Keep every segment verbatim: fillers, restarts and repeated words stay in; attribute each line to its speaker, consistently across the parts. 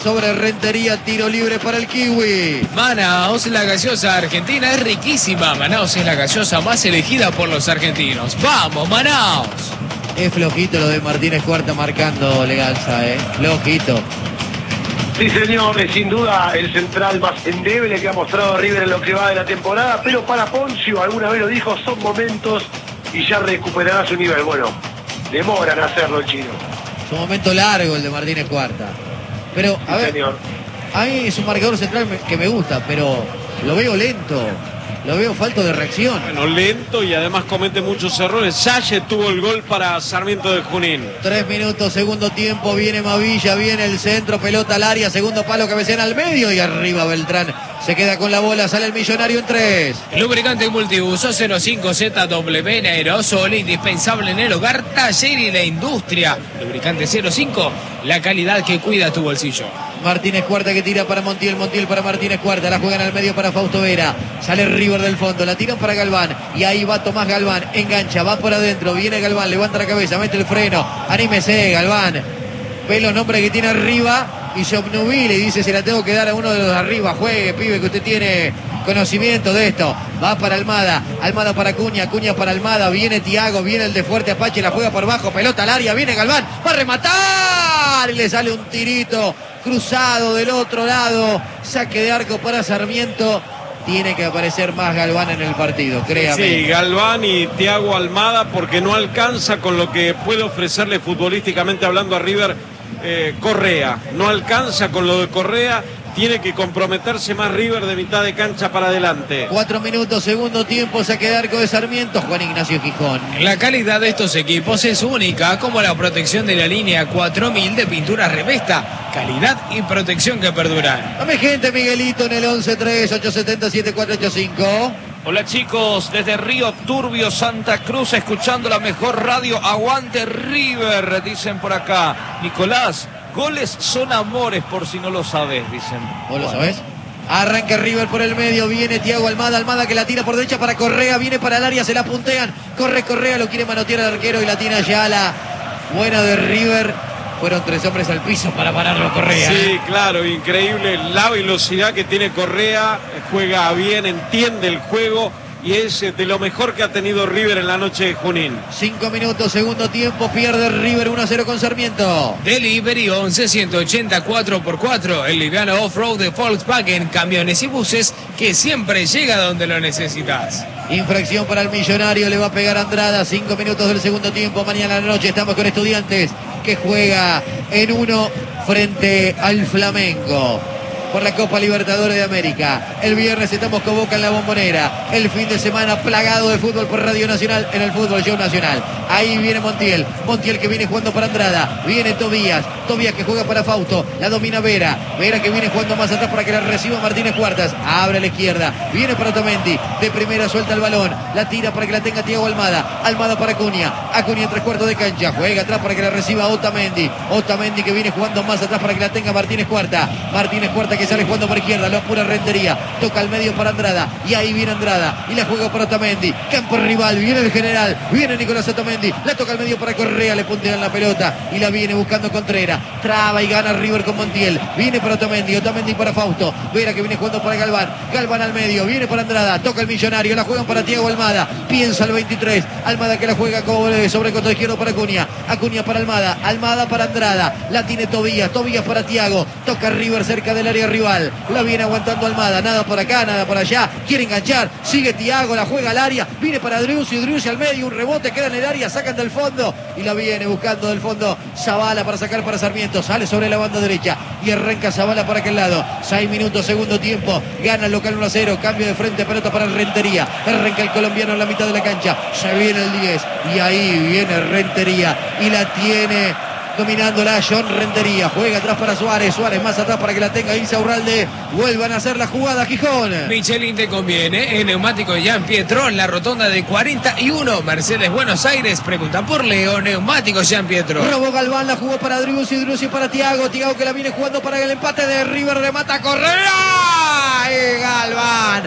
Speaker 1: Sobre Rentería, tiro libre para el Kiwi.
Speaker 2: Manaos, la gaseosa argentina es riquísima. Manaos es la gaseosa más elegida por los argentinos. ¡Vamos, Manaos!
Speaker 1: Es flojito lo de Martínez Cuarta marcando Leganza, ¿eh? Flojito.
Speaker 3: Sí, señor, es sin duda el central más endeble que ha mostrado River en lo que va de la temporada, pero para Poncio, alguna vez lo dijo, son momentos y ya recuperará su nivel. Bueno, demoran a hacerlo el chino.
Speaker 1: Es un momento largo el de Martínez Cuarta. Pero, a
Speaker 3: Sí,
Speaker 1: ver,
Speaker 3: señor.
Speaker 1: a mí es un marcador central que me gusta, pero lo veo lento. Lo veo falto de reacción.
Speaker 4: Bueno, lento y además comete muchos errores. Salle tuvo el gol para Sarmiento de Junín.
Speaker 1: Tres minutos, segundo tiempo, viene Mavilla, viene el centro, pelota al área, segundo palo, cabecean al medio y arriba Beltrán se queda con la bola, sale el Millonario en tres.
Speaker 2: Lubricante multiuso cero cinco Z W en aerosol, indispensable en el hogar, taller y la industria. Lubricante cero cinco, la calidad que cuida tu bolsillo.
Speaker 1: Martínez Cuarta que tira para Montiel, Montiel para Martínez Cuarta, la juegan al medio para Fausto Vera, sale River del fondo, la tiran para Galván y ahí va Tomás Galván, engancha, va por adentro, viene Galván, levanta la cabeza, mete el freno, anímese Galván, ve los nombres que tiene arriba y se obnubila y dice se la tengo que dar a uno de los de arriba, juegue pibe que usted tiene conocimiento de esto, va para Almada, Almada para Acuña, Acuña para Almada, viene Tiago, viene el de Fuerte Apache, la juega por bajo, pelota al área, viene Galván, va a rematar y le sale un tirito cruzado del otro lado, saque de arco para Sarmiento. Tiene que aparecer más Galván en el partido, créame.
Speaker 4: Sí, Galván y Thiago Almada, porque no alcanza con lo que puede ofrecerle futbolísticamente hablando a River eh, Correa. No alcanza con lo de Correa. Tiene que comprometerse más River de mitad de cancha para adelante.
Speaker 1: Cuatro minutos, segundo tiempo, saque de arco de Sarmiento, Juan Ignacio Gijón.
Speaker 2: La calidad de estos equipos es única, como la protección de la línea cuatro mil de pintura Revesta. Calidad y protección que perduran.
Speaker 1: Dame gente, Miguelito, en el once tres ocho siete cero siete cuatro ocho cinco.
Speaker 5: Hola chicos, desde Río Turbio, Santa Cruz, escuchando la mejor radio. Aguante River, dicen por acá. Nicolás, goles son amores, por si no lo sabes, dicen.
Speaker 1: ¿Vos lo sabés? Arranca River por el medio, viene Thiago Almada, Almada que la tira por derecha para Correa, viene para el área, se la puntean, corre Correa, lo quiere manotear al arquero y la tira ya la buena de River. Fueron tres hombres al piso para pararlo Correa.
Speaker 4: Sí, claro, increíble la velocidad que tiene Correa, juega bien, entiende el juego y es de lo mejor que ha tenido River en la noche de Junín.
Speaker 1: Cinco minutos, segundo tiempo, pierde River uno a cero con Sarmiento.
Speaker 2: Delivery once ciento ochenta cuatro por cuatro, el liviano off-road de Volkswagen, camiones y buses que siempre llega donde lo necesitas.
Speaker 1: Infracción para el Millonario, le va a pegar Andrada, cinco minutos del segundo tiempo, mañana a la noche estamos con Estudiantes que juega en uno frente al Flamengo por la Copa Libertadores de América. El viernes estamos con Boca en la Bombonera. El fin de semana plagado de fútbol por Radio Nacional en el Fútbol Show Nacional. Ahí viene Montiel. Montiel que viene jugando para Andrada. Viene Tobías. Tobías que juega para Fausto. La domina Vera. Vera que viene jugando más atrás para que la reciba Martínez Cuartas. Abre a la izquierda. Viene para Otamendi. De primera suelta el balón. La tira para que la tenga Thiago Almada. Almada para Acuña. Acuña en tres cuartos de cancha. Juega atrás para que la reciba Otamendi. Otamendi que viene jugando más atrás para que la tenga Martínez Cuarta. Martínez Cuarta que sale jugando por izquierda, lo apura Rentería, toca al medio para Andrada, y ahí viene Andrada, y la juega para Otamendi, campo rival, viene el general, viene Nicolás Otamendi, la toca al medio para Correa, le puntean la pelota, y la viene buscando Contreras, traba y gana River con Montiel, viene para Otamendi, Otamendi para Fausto, Vera que viene jugando para Galván, Galván al medio, viene para Andrada, toca el Millonario, la juegan para Thiago Almada, piensa el veintitrés, Almada que la juega como sobre contra izquierdo para Acuña, Acuña para Almada, Almada para Andrada, la tiene Tobías, Tobías para Thiago, toca River cerca del área rival, la viene aguantando Almada, nada por acá, nada por allá, quiere enganchar, sigue Thiago, la juega al área, viene para Driussi, Driussi al medio, un rebote, queda en el área, sacan del fondo y la viene buscando del fondo Zavala para sacar para Sarmiento, sale sobre la banda derecha y arranca Zavala para aquel lado, seis minutos, segundo tiempo, gana el local uno a cero, cambio de frente, pelota para Rentería, arranca el colombiano en la mitad de la cancha, se viene el diez y ahí viene Rentería y la tiene dominándola John Rentería, juega atrás para Suárez, Suárez más atrás para que la tenga Insaurralde, vuelvan a hacer la jugada Gijón.
Speaker 2: Michelin te conviene, en neumático Jean Pietro en la rotonda de cuarenta y uno, Mercedes Buenos Aires, pregunta por Leo, neumático Jean Pietro.
Speaker 1: Robó Galván, la jugó para Driussi, Driussi para Thiago, Thiago que la viene jugando para el empate de River, remata Correa, Y Galván.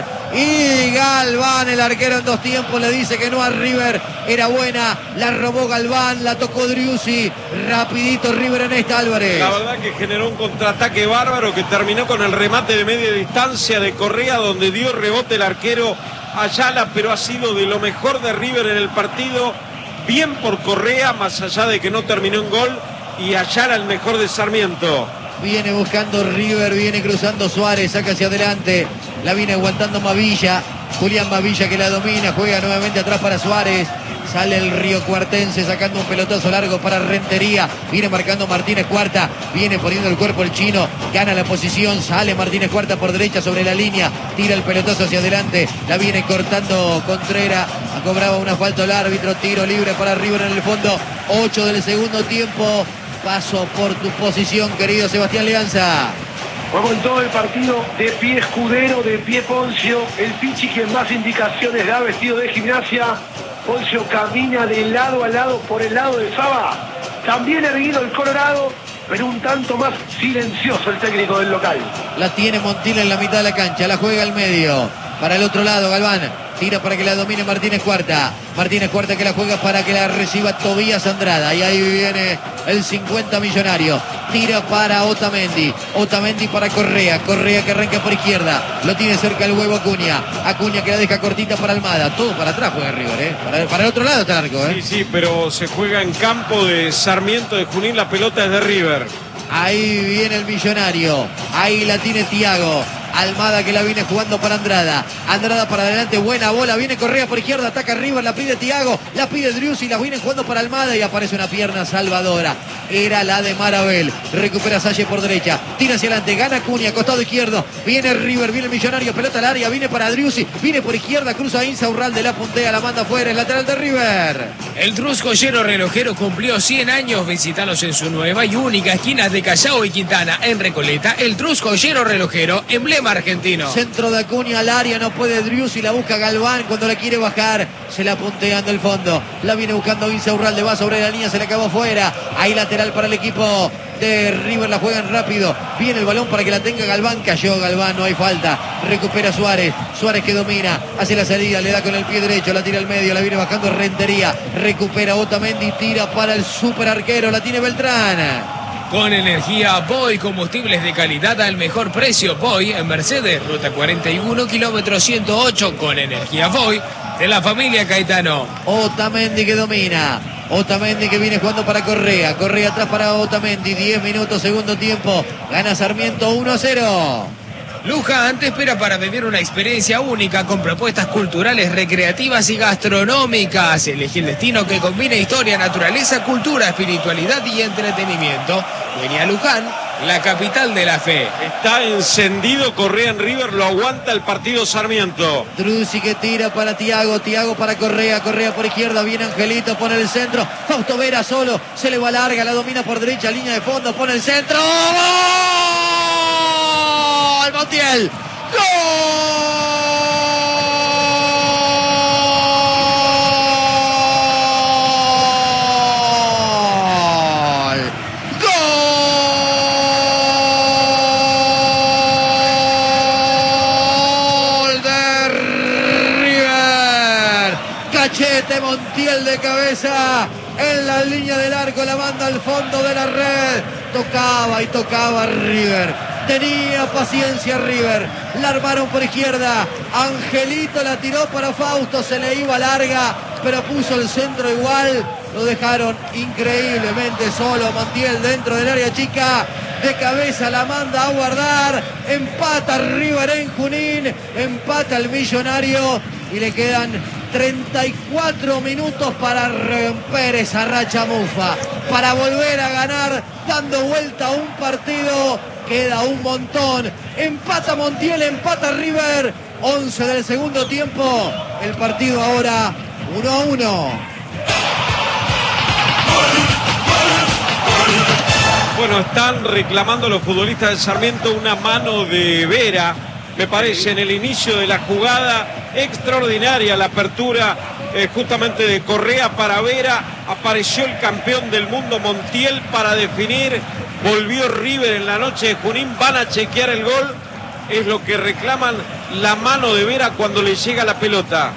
Speaker 1: Y Galván, el arquero en dos tiempos, le dice que no a River. Era buena, la robó Galván, la tocó Driussi. Rapidito River en esta, Álvarez.
Speaker 4: La verdad que generó un contraataque bárbaro que terminó con el remate de media distancia de Correa, donde dio rebote el arquero Ayala, pero ha sido de lo mejor de River en el partido. Bien por Correa, más allá de que no terminó en gol. Y Ayala el mejor de Sarmiento.
Speaker 1: Viene buscando River, viene cruzando Suárez, saca hacia adelante. La viene aguantando Mavilla. Julián Mavilla que la domina, juega nuevamente atrás para Suárez. Sale el riocuartense sacando un pelotazo largo para Rentería. Viene marcando Martínez Cuarta. Viene poniendo el cuerpo el chino. Gana la posición. Sale Martínez Cuarta por derecha sobre la línea. Tira el pelotazo hacia adelante. La viene cortando Contreras. Cobraba una falta el árbitro. Tiro libre para River en el fondo. ocho del segundo tiempo. Paso por tu posición, querido Sebastián Leanza.
Speaker 3: Juego en todo el partido, de pie Escudero, de pie Poncio, el Pichi quien más indicaciones da, vestido de Gimnasia. Poncio camina de lado a lado por el lado de Saba. También erguido el Colorado, pero un tanto más silencioso el técnico del local.
Speaker 1: La tiene Montiel en la mitad de la cancha, la juega al medio. Para el otro lado, Galván. Tira para que la domine Martínez Cuarta. Martínez Cuarta que la juega para que la reciba Tobías Andrada. Y ahí viene el cincuenta millonario. Tira para Otamendi. Otamendi para Correa. Correa que arranca por izquierda. Lo tiene cerca el huevo Acuña. Acuña que la deja cortita para Almada. Todo para atrás juega River, ¿eh? Para, para el otro lado está el arco, ¿eh?
Speaker 4: Sí, sí, pero se juega en campo de Sarmiento de Junín. La pelota es de River.
Speaker 1: Ahí viene el millonario. Ahí la tiene Thiago. Almada que la viene jugando para Andrada. Andrada para adelante, buena bola. Viene Correa por izquierda, ataca River, la pide Thiago, la pide Driussi, la viene jugando para Almada y aparece una pierna salvadora. Era la de Marabel. Recupera Salle por derecha. Tira hacia adelante, gana Cunha, costado izquierdo. Viene River, viene el millonario, pelota al área, viene para Driussi, viene por izquierda, cruza Insaurralde, la puntea, la manda afuera, el lateral de River.
Speaker 2: El Trus Joyero Relojero cumplió cien años. Visítanos en su nueva y única esquina de Callao y Quintana, en Recoleta. El Trus Joyero Relojero, emblema argentino.
Speaker 1: Centro de Acuña al área, no puede Driussi, la busca Galván cuando la quiere bajar, se la punteando el fondo, la viene buscando Insaurralde, va sobre la línea, se le acabó fuera, ahí lateral para el equipo de River, la juegan rápido, viene el balón para que la tenga Galván, cayó Galván, no hay falta, recupera Suárez, Suárez que domina, hace la salida, le da con el pie derecho, la tira al medio, la viene bajando Rentería, recupera Otamendi, tira para el super arquero, la tiene Beltrán.
Speaker 2: Con energía Boy, combustibles de calidad al mejor precio. Boy en Mercedes, ruta cuarenta y uno, kilómetro ciento ocho. Con energía Boy de la familia Caetano.
Speaker 1: Otamendi que domina. Otamendi que viene jugando para Correa. Correa atrás para Otamendi. diez minutos, segundo tiempo. Gana Sarmiento uno a cero.
Speaker 2: Luján te espera para vivir una experiencia única con propuestas culturales, recreativas y gastronómicas. Elegí el destino que combina historia, naturaleza, cultura, espiritualidad y entretenimiento. Vení a Luján, la capital de la fe.
Speaker 4: Está encendido Correa en River, lo aguanta el partido Sarmiento.
Speaker 1: Driussi que tira para Thiago, Thiago para Correa, Correa por izquierda, viene Angelito, pone el centro. Fausto Vera solo, se le va larga, la domina por derecha, línea de fondo, pone el centro. ¡Gol! Montiel. ¡Gol! ¡Gol! De River. Cachete Montiel de cabeza en la línea del arco, la manda al fondo de la red. Tocaba y tocaba River. Tenía paciencia River, la armaron por izquierda, Angelito la tiró para Fausto, se le iba larga, pero puso el centro igual, lo dejaron increíblemente solo, Montiel dentro del área chica, de cabeza la manda a guardar, empata River en Junín, empata el millonario y le quedan treinta y cuatro minutos para romper esa racha mufa, para volver a ganar, dando vuelta a un partido. Queda un montón. Empata Montiel, empata River. once del segundo tiempo. El partido ahora uno a uno.
Speaker 4: Bueno, están reclamando los futbolistas de Sarmiento una mano de Vera, me parece, en el inicio de la jugada. Extraordinaria la apertura eh, justamente de Correa para Vera. Apareció el campeón del mundo Montiel para definir. Volvió River en la noche de Junín. Van a chequear el gol. es lo que reclaman la mano de Vera cuando le llega la pelota.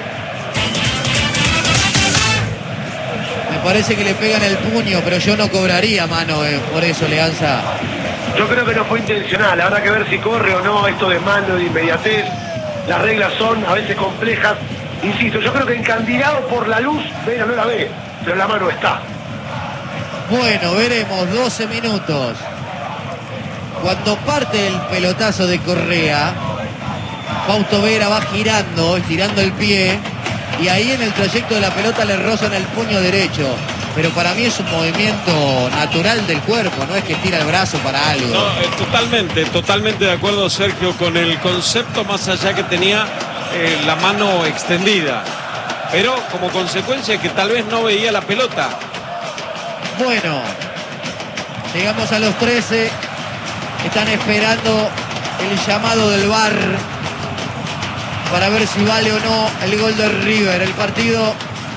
Speaker 1: Me parece que le pegan el puño, pero yo no cobraría mano, eh, por eso, Leanza.
Speaker 3: Yo creo que no fue intencional, habrá que ver si corre o no esto de mano, de inmediatez. Las reglas son a veces complejas. Insisto, yo creo que encandilado por la luz, Vera no la ve, pero la mano está.
Speaker 1: Bueno, veremos, doce minutos. Cuando parte el pelotazo de Correa, Fausto Vera va girando, estirando el pie, y ahí en el trayecto de la pelota le rozan el puño derecho. Pero para mí es un movimiento natural del cuerpo, no es que tira el brazo para algo.
Speaker 4: No, eh, totalmente, totalmente de acuerdo, Sergio, con el concepto, más allá que tenía eh, la mano extendida. Pero como consecuencia que tal vez no veía la pelota.
Speaker 1: Bueno, llegamos a los trece. Están esperando el llamado del V A R para ver si vale o no el gol de River. El partido...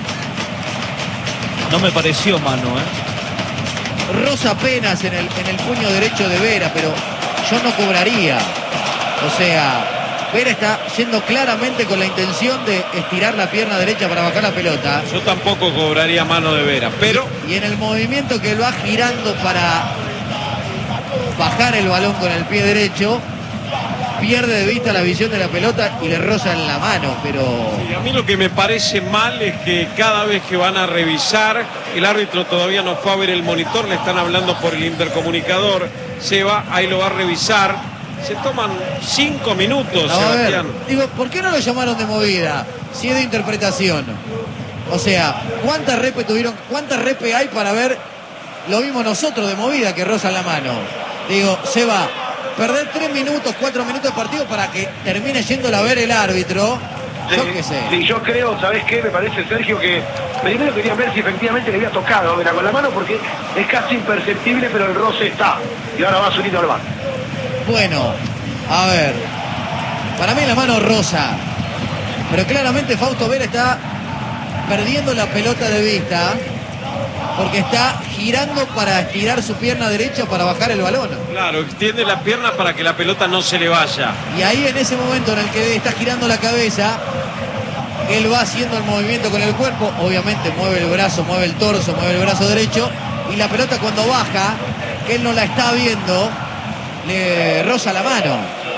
Speaker 5: No me pareció mano, ¿eh?
Speaker 1: roza apenas en el, en el puño derecho de Vera, pero yo no cobraría. O sea, Vera está yendo claramente con la intención de estirar la pierna derecha para bajar la pelota.
Speaker 4: Yo tampoco cobraría mano de Vera, pero...
Speaker 1: Y, y en el movimiento que va girando para bajar el balón con el pie derecho, pierde de vista la visión de la pelota y le roza en la mano, pero...
Speaker 4: Y a mí lo que me parece mal es que cada vez que van a revisar, el árbitro todavía no fue a ver el monitor, le están hablando por el intercomunicador, se va, ahí lo va a revisar, se toman cinco minutos,
Speaker 1: no,
Speaker 4: Sebastián.
Speaker 1: A ver, digo, ¿por qué no lo llamaron de movida? Si es de interpretación. O sea, ¿cuántas repes tuvieron, cuántas repes hay para ver lo mismo nosotros de movida que rozan la mano? Digo, se va. Perder tres minutos, cuatro minutos de partido para que termine yéndolo a ver el árbitro.
Speaker 3: Sí,
Speaker 1: yo qué sé.
Speaker 3: Sí, yo creo, ¿sabés qué? Me parece, Sergio, que primero querían ver si efectivamente le había tocado a Vera con la mano, porque es casi imperceptible, pero el roce está. Y ahora va Zunino al bar.
Speaker 1: Bueno, a ver. Para mí la mano rosa. Pero claramente Fausto Vera está perdiendo la pelota de vista, porque está girando para estirar su pierna derecha para bajar el balón.
Speaker 4: Claro, extiende la pierna para que la pelota no se le vaya.
Speaker 1: Y ahí en ese momento en el que está girando la cabeza, él va haciendo el movimiento con el cuerpo, obviamente mueve el brazo, mueve el torso, mueve el brazo derecho, y la pelota cuando baja, que él no la está viendo, le roza la mano.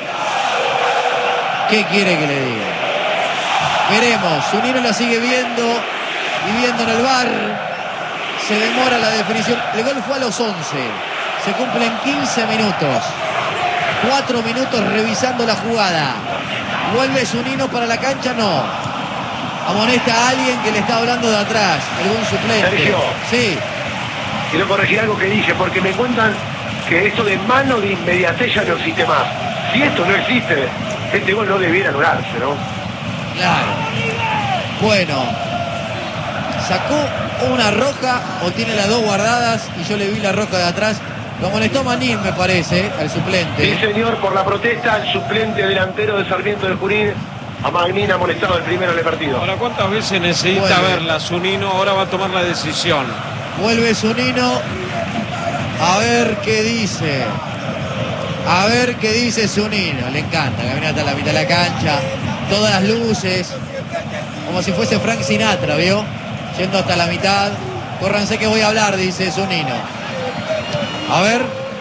Speaker 1: ¿Qué quiere que le diga? Veremos, Zunino la sigue viendo y viendo en el V A R. Se demora la definición. El gol fue a los once. Se cumplen quince minutos. cuatro minutos revisando la jugada. ¿Vuelve Zunino para la cancha? No. Amonesta a alguien que le está hablando de atrás. Algún suplente.
Speaker 3: Sergio.
Speaker 1: Sí.
Speaker 3: Quiero corregir algo que dije, porque me cuentan que esto de mano de inmediatez ya no existe más. Si esto no existe, este gol no debiera anularse, ¿no?
Speaker 1: Claro. Bueno. Sacó una roja o tiene las dos guardadas y yo le vi la roja de atrás. Lo molestó Manín, me parece, al suplente.
Speaker 3: Sí, señor, por la protesta, el suplente delantero de Sarmiento del Junín, a Magnín ha molestado el primero en el partido.
Speaker 4: Ahora, ¿cuántas veces necesita
Speaker 1: Vuelve.
Speaker 4: verla Zunino? Ahora va a tomar la decisión.
Speaker 1: Vuelve Zunino. A ver qué dice. A ver qué dice Zunino. Le encanta caminar hasta la mitad de la cancha. Todas las luces. Como si fuese Frank Sinatra, ¿vio? Yendo hasta la mitad. Córranse que voy a hablar, dice Zunino. A ver.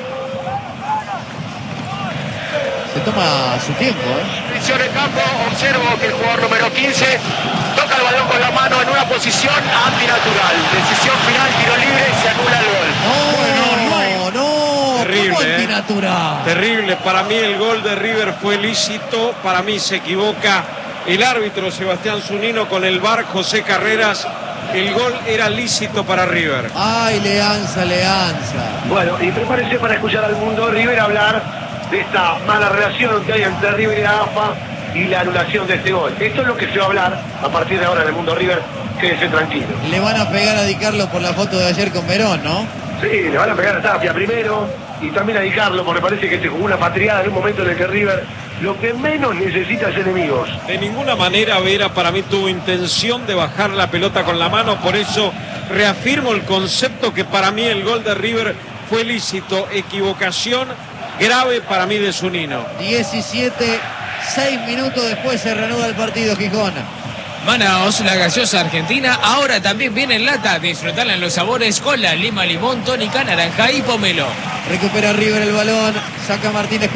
Speaker 1: Se toma su tiempo, ¿eh?
Speaker 6: Posición de campo, observo que el jugador número quince toca el balón con la mano en una posición antinatural. Decisión final, tiro libre, se anula el gol.
Speaker 1: No, no,
Speaker 4: Terrible,
Speaker 1: ¿cómo
Speaker 4: ¿eh?
Speaker 1: antinatural?
Speaker 4: Terrible. Para mí el gol de River fue lícito. Para mí se equivoca el árbitro Sebastián Zunino con el V A R José Carreras. El gol era lícito para River.
Speaker 1: Ay, Leanza, Leanza.
Speaker 3: Bueno, y prepárense para escuchar al mundo River hablar de esta mala relación que hay entre River y la A F A y la anulación de este gol. Esto es lo que se va a hablar a partir de ahora en el mundo River. Quédese tranquilo.
Speaker 1: Le van a pegar a Di Carlo por la foto de ayer con Verón, ¿no?
Speaker 3: Sí, le van a pegar a Tapia primero y también a Di Carlo, porque parece que se jugó una patriada en un momento en el que River lo que menos necesita es enemigos.
Speaker 4: De ninguna manera Vera para mí tuvo intención de bajar la pelota con la mano, por eso reafirmo el concepto que para mí el gol de River fue lícito, equivocación grave para mí de Zunino.
Speaker 1: diecisiete, seis minutos después se reanuda el partido, Gijón.
Speaker 2: Manaos, la gaseosa argentina, ahora también viene en lata. Disfrutarla en los sabores con la lima, limón, tónica, naranja y pomelo.
Speaker 1: Recupera River el balón, saca Martínez.